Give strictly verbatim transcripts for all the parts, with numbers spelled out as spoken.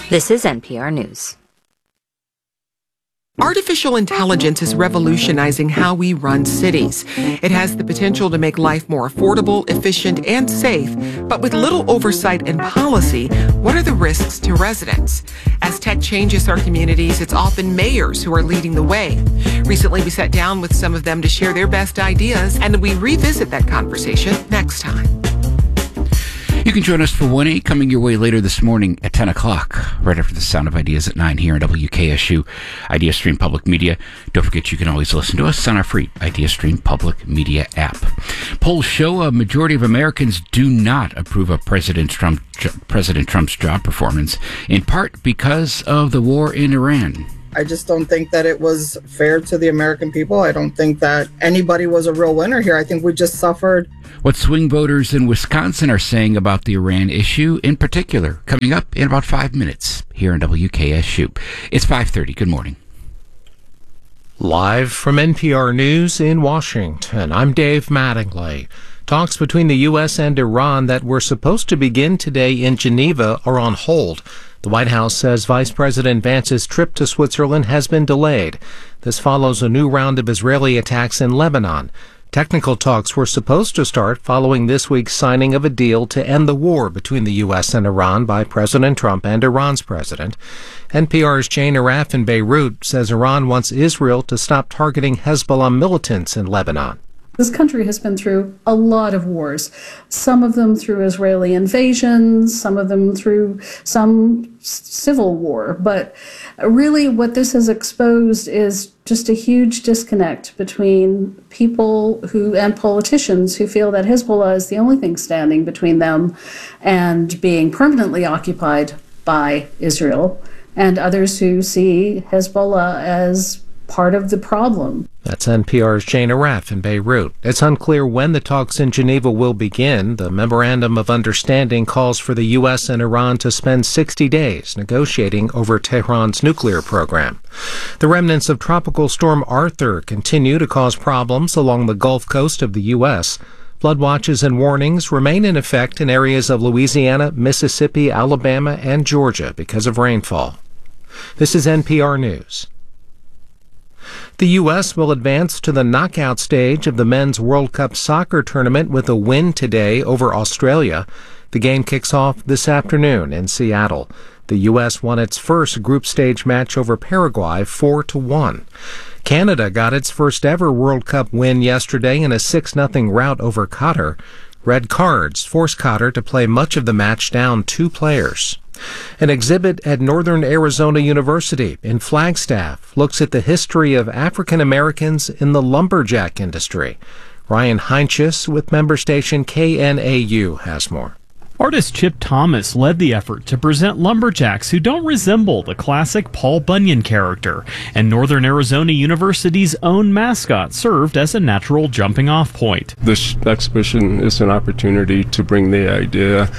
This is N P R News. Artificial intelligence is revolutionizing how we run cities. It has the potential to make life more affordable, efficient, and safe. But with little oversight and policy, what are the risks to residents? As tech changes our communities, it's often mayors who are leading the way. Recently, we sat down with some of them to share their best ideas, and we revisit that conversation next time. You can join us for one A coming your way later this morning at ten o'clock, right after the Sound of Ideas at nine here on W K S U, IdeaStream Public Media. Don't forget you can always listen to us on our free IdeaStream Public Media app. Polls show a majority of Americans do not approve of President Trump, President Trump's job performance, in part because of the war in Iran. I just don't think that it was fair to the American people. I don't think that anybody was a real winner here. I think we just suffered. What swing voters in Wisconsin are saying about the Iran issue in particular, coming up in about five minutes here on W K S U. It's five thirty. Good morning. Live from N P R News in Washington, I'm Dave Mattingly. Talks between the U S and Iran that were supposed to begin today in Geneva are on hold. The White House says Vice President Vance's trip to Switzerland has been delayed. This follows a new round of Israeli attacks in Lebanon. Technical talks were supposed to start following this week's signing of a deal to end the war between the U S and Iran by President Trump and Iran's president. N P R's Jane Arraf in Beirut says Iran wants Israel to stop targeting Hezbollah militants in Lebanon. This country has been through a lot of wars, some of them through Israeli invasions, some of them through some civil war. But really what this has exposed is just a huge disconnect between people who and politicians who feel that Hezbollah is the only thing standing between them and being permanently occupied by Israel, and others who see Hezbollah as part of the problem. That's N P R's Jane Arraf in Beirut. It's unclear when the talks in Geneva will begin. The Memorandum of Understanding calls for the U S and Iran to spend sixty days negotiating over Tehran's nuclear program. The remnants of Tropical Storm Arthur continue to cause problems along the Gulf Coast of the U S. Flood watches and warnings remain in effect in areas of Louisiana, Mississippi, Alabama, and Georgia because of rainfall. This is N P R News. The U S will advance to the knockout stage of the Men's World Cup soccer tournament with a win today over Australia. The game kicks off this afternoon in Seattle. The U S won its first group stage match over Paraguay four to one. Canada got its first ever World Cup win yesterday in a six nothing rout over Qatar. Red cards forced Qatar to play much of the match down two players. An exhibit at Northern Arizona University in Flagstaff looks at the history of African Americans in the lumberjack industry. Ryan Heinches with member station K N A U has more. Artist Chip Thomas led the effort to present lumberjacks who don't resemble the classic Paul Bunyan character, and Northern Arizona University's own mascot served as a natural jumping-off point. This exhibition is an opportunity to bring the idea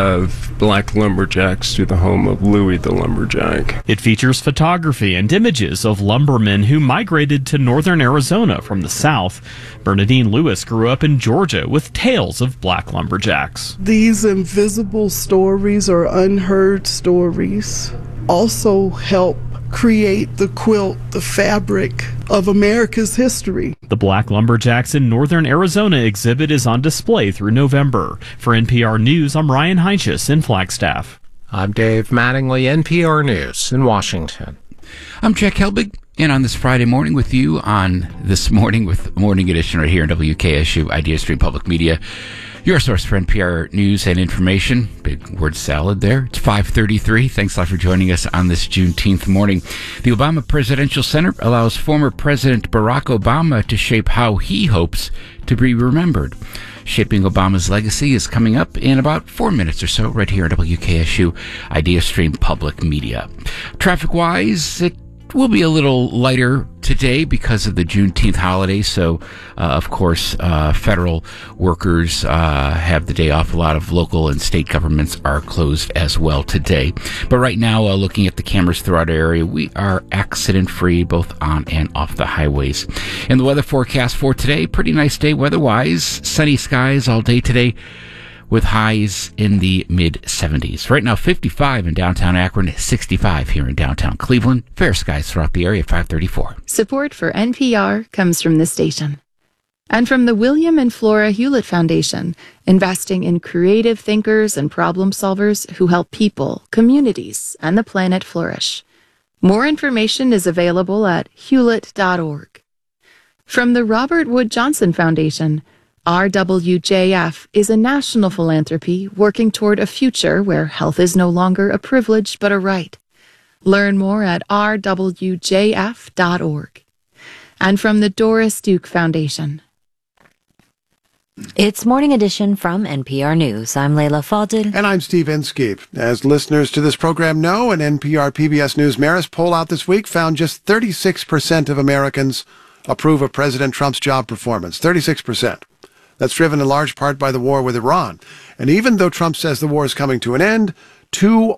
of black lumberjacks to the home of Louis the Lumberjack. It features photography and images of lumbermen who migrated to Northern Arizona from the South. Bernadine Lewis grew up in Georgia with tales of black lumberjacks. These invisible stories or unheard stories also help create the quilt, the fabric of America's history. The Black Lumberjacks in Northern Arizona exhibit is on display through November. For N P R News, I'm Ryan Heinches in Flagstaff. I'm Dave Mattingly, N P R News in Washington. I'm Jack Helbig, and on this Friday morning with you on This Morning with Morning Edition right here on W K S U, IdeaStream Public Media. Your source for N P R news and information. Big word salad there. It's five thirty-three. Thanks a lot for joining us on this Juneteenth morning. The Obama Presidential Center allows former President Barack Obama to shape how he hopes to be remembered. Shaping Obama's Legacy is coming up in about four minutes or so right here at W K S U, IdeaStream Public Media. Traffic-wise, it will be a little lighter today because of the Juneteenth holiday. So, uh, of course, uh, federal workers uh, have the day off. A lot of local and state governments are closed as well today. But right now, uh, looking at the cameras throughout our area, we are accident-free both on and off the highways. And the weather forecast for today, pretty nice day weather-wise. Sunny skies all day today with highs in the mid seventies. Right now, fifty-five in downtown Akron, sixty-five here in downtown Cleveland. Fair skies throughout the area, five thirty-four. Support for N P R comes from this station. And from the William and Flora Hewlett Foundation, investing in creative thinkers and problem solvers who help people, communities, and the planet flourish. More information is available at hewlett dot org. From the Robert Wood Johnson Foundation, R W J F is a national philanthropy working toward a future where health is no longer a privilege but a right. Learn more at r w j f dot org. And from the Doris Duke Foundation. It's Morning Edition from N P R News. I'm Layla Fadil. And I'm Steve Inskeep. As listeners to this program know, an N P R P B S News Marist poll out this week found just thirty-six percent of Americans approve of President Trump's job performance. thirty-six percent. That's driven in large part by the war with Iran. And even though Trump says the war is coming to an end, two